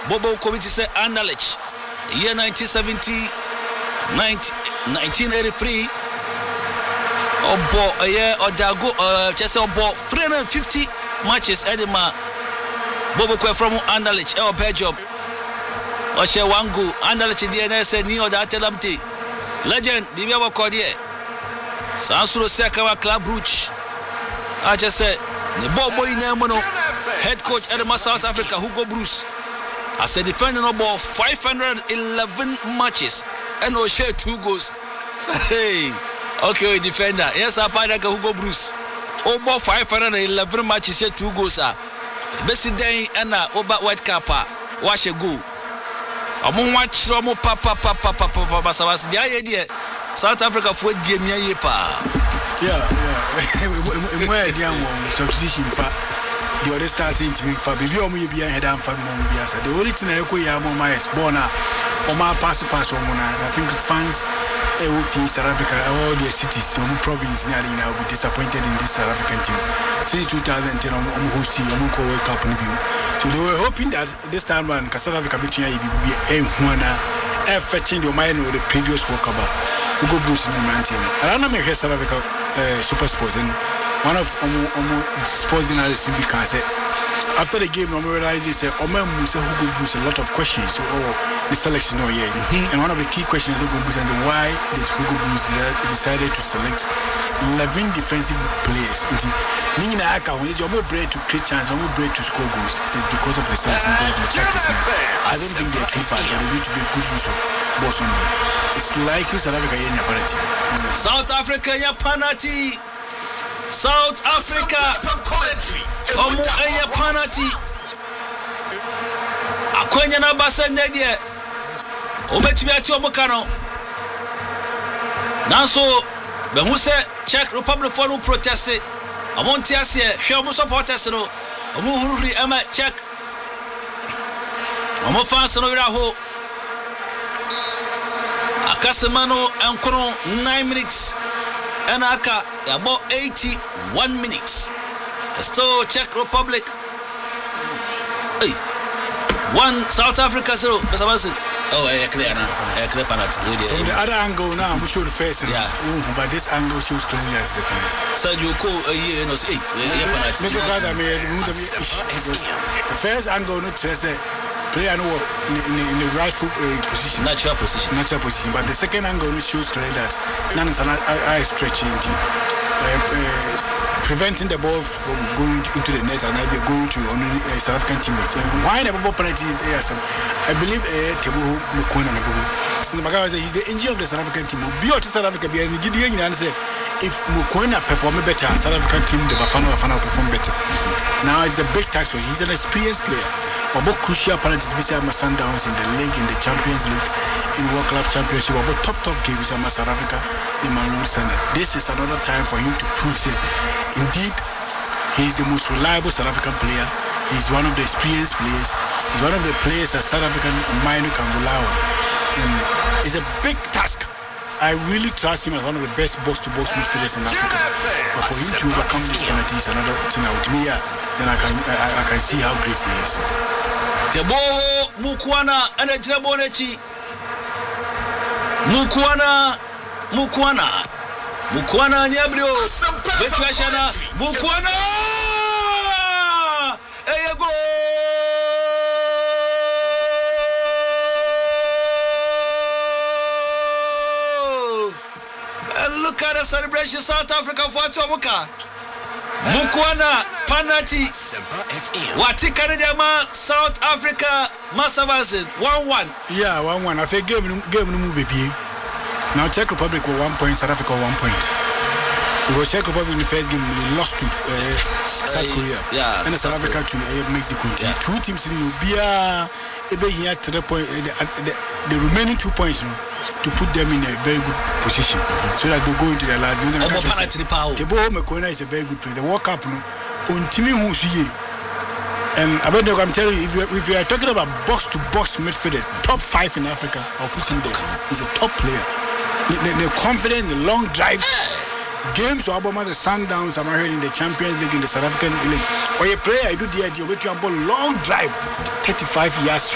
Bobo Kovic said Anderlecht. Year 1983. Obo a year or Dago just about 350 matches Edema Bobo Kwe from Anderlecht or Belgium. Oshe Wangu Anderlecht DNA said Neo da Telamti. Legend Bibia Wakodie. Sansuro Sekawa Club Brugge. I just said the Bobo Inemono head coach Edema South Africa Hugo Bruce. I said defending about 511 matches and Oshe 2 goals. Hey. Okay, defender. Yes, I find like Hugo Bruce. Over 511 matches, 2 goals. Best day and over white cap. Wash a go. I'm watch Romo Papa. The idea South Africa for game. Yeah. Where the substitution for the other starting team for baby or maybe I had for Mombiasa. The only thing I could have on my Bona or my pass. I think fans. South Africa, all the cities, some province nearly now be disappointed in this South African team. Since 2010, I'm hosting a World Cup review. So they were hoping that this time around, South Africa between fetching the mind of the previous World Cup. Hugo Bruce in the mountain. I don't know South Africa Super Sports, and one of sports journalists in Bika said, after the game, I realized he said, Hugo Bruce a lot of questions. So, the selection, and one of the key questions Hugo Bruce is why did Hugo Bruce decided to select 11 defensive players? Meaning I can't bread to create chance, I'm bread to score goals because of the selection, because of the tactics. I don't think they're too bad, but they need to be a good use of balls on them. It's like South Africa in your penalty. South Africa in your penalty. South Africa. Omu enya penalty. Akwenya na basende die. Obetimi ati omukano. Nanso be hu se Czech Republic for no protest. Amonti ase hwe omu supporters no. Omu hururi ama Czech. Omu fans no wira ho. Akasemano enkono 9 minutes. And aka about 81 minutes. Still Czech Republic. Hey. 1 South Africa 0. Oh, clear now. Clear penalty. From the other angle now, we show the face. Yeah. But this angle shows clearly as the penalty. So you call a year and say, penalty. The first angle not says player in the right foot position. Natural position. But the second angle shows clearly that none is an eye stretching. Preventing the ball from going into the net and going to South African teammates. Why the ball penalty is there? I believe Teboho Mokoena and Bobo. He's the engine of the South African team. Be out to South Africa, be and say if Mokoena perform better, South African team the Bafana perform better. Now it's a big task. He's an experienced player. About crucial penalties beside my Sundowns in the league, in the Champions League, in World Club Championship, about top games in South Africa, in Malone Standard. This is another time for him to prove that indeed he is the most reliable South African player. He's one of the experienced players. He's one of the players that South African mind can rely on. And it's a big task. I really trust him as one of the best box-to-box midfielders in Africa. But for him to overcome these penalties, another thing I would me, then I can see how great he is. Teboho Mokoena and a Jirabonechi. Mokoena Nyabrio. Betrashana Mokoena. There you go. And look at the celebration South Africa for Tomoka. Mokoena penalty. Watika Jama South Africa Masavas 1-1. Yeah, 1-1. I think game no baby. Now Czech Republic with 1 point, South Africa 1 point. Because Czech Republic in the first game they lost to South Korea. Yeah. And South Africa to Mexico. Yeah. Two teams in Ubia here 3 points. The remaining 2 points to put them in a very good position so that they go into the last game. Teboho Mokoena is a very good player. The World Cup on Timmy Husiye. And I bet I'm telling you, if you are talking about box-to-box midfielders, top 5 in Africa, I'll put him there. He's a top player. They're confident, the long drives. Games or Obama the Sundowns, I'm heard in the Champions League, in the South African League. Or a player, I do the idea, but you have a long drive, 35 yards.